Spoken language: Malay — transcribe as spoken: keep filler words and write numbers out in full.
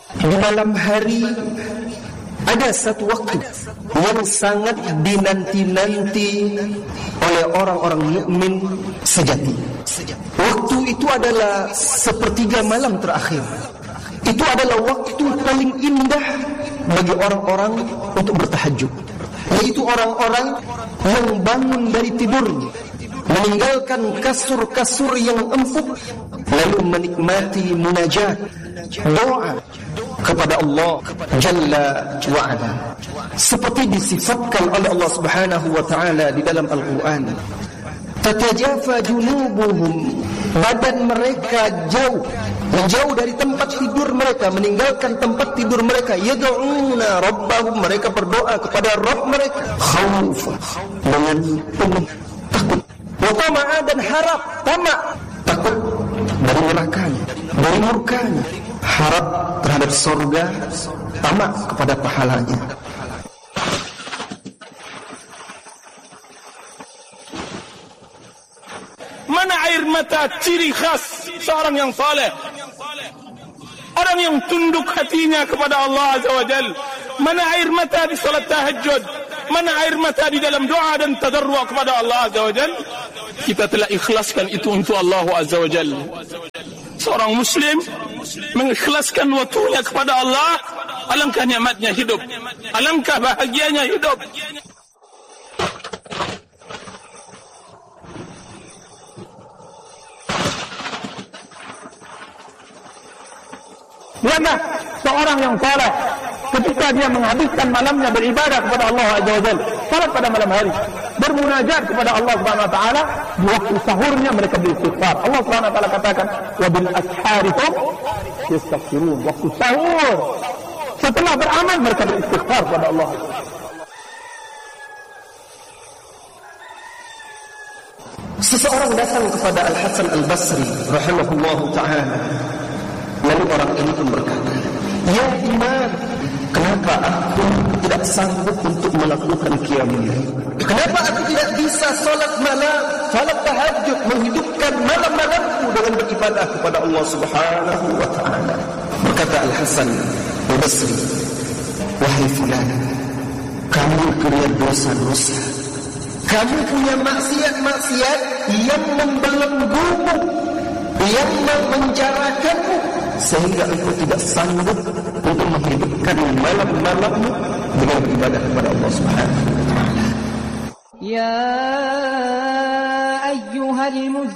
Di malam hari ada satu waktu yang sangat dinanti-nanti oleh orang-orang mukmin sejati. Waktu itu adalah sepertiga malam terakhir. Itu adalah waktu paling indah bagi orang-orang untuk bertahajud, yaitu orang-orang yang bangun dari tidur, meninggalkan kasur-kasur yang empuk, lalu menikmati munajat, doa kepada Allah Jalla wa Ala, seperti disifatkan oleh Allah Subhanahu wa taala di dalam Al-Qur'an. Tatajafa junubuhum, badan mereka jauh, menjauh dari tempat tidur mereka, meninggalkan tempat tidur mereka. Yad'una rabbahum, mereka berdoa kepada Rabb mereka, khaufan, dengan penuh takut, wa tama'a, dan harap, tamak, takut dari nerakanya, dari murkanya, harap terhadap surga, tamak kepada pahalanya. Mana air mata ciri khas seorang yang saleh, orang yang tunduk hatinya kepada Allah Azza wa Jal. Mana air mata di salat tahajud, mana air mata di dalam doa dan tadarru' kepada Allah Azza wa Jal. Kita telah ikhlaskan itu untuk Allah Azza wa Jal. Seorang muslim mengikhlaskan waktunya kepada Allah, alangkah nikmatnya hidup, alangkah bahagianya hidup. Lihatlah seorang yang saleh ketika dia menghabiskan malamnya beribadah kepada Allah Azza wa Jalla, salat pada malam hari, bermunajat kepada Allah Subhanahu wa taala, di waktu sahurnya mereka beristighfar. Allah Subhanahu wa taala katakan, wa bil asharikum yastaghfirun. Waktu sahur, setelah beramal mereka beristighfar kepada Allah. Seseorang datang kepada Al-Hasan Al-Basri rahimahullahu ta'ala, lalu orang ini pun berkata, ya Imam, kenapa aku tidak sanggup untuk melakukan qiyamul lail? Kenapa aku tidak bisa salat malam, salat tahajud, menghidupkan malam-malamku dengan beribadah kepada Allah Subhanahu wa ta'ala? Berkata Al-Hasan Al-Basri, wahai fulan, kamu punya dosa-dosa, kamu punya maksiat-maksiat yang membelenggumu, yang memenjarakanmu, sehingga engkau tidak sanggup untuk menghidupkan malam-malammu dengan beribadah kepada Allah Subhanahu wa ta'ala. Ya ayyuhal